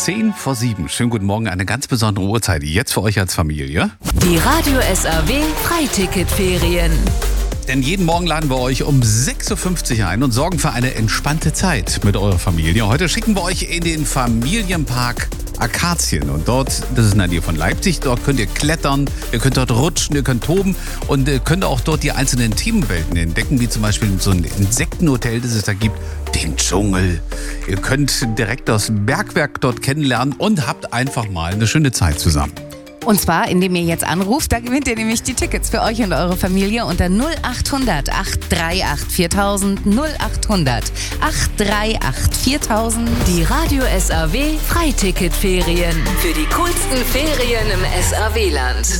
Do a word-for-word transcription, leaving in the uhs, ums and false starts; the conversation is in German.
zehn vor sieben. Schönen guten Morgen, eine ganz besondere Uhrzeit. Jetzt für euch als Familie. Die Radio S R W Freiticketferien. Denn jeden Morgen laden wir euch um sechs Uhr fünfzig ein und sorgen für eine entspannte Zeit mit eurer Familie. Heute schicken wir euch in den Familienpark Akazien. Und dort, das ist in der Nähe von Leipzig, dort könnt ihr klettern, ihr könnt dort rutschen, ihr könnt toben und ihr könnt auch dort die einzelnen Themenwelten entdecken, wie zum Beispiel so ein Insektenhotel, das es da gibt, den Dschungel. Ihr könnt direkt das Bergwerk dort kennenlernen und habt einfach mal eine schöne Zeit zusammen. Und zwar, indem ihr jetzt anruft, da gewinnt ihr nämlich die Tickets für euch und eure Familie unter null acht hundert acht drei acht viertausend, null acht hundert acht drei acht viertausend. Die Radio S R W Freiticketferien. Für die coolsten Ferien im S R W-Land.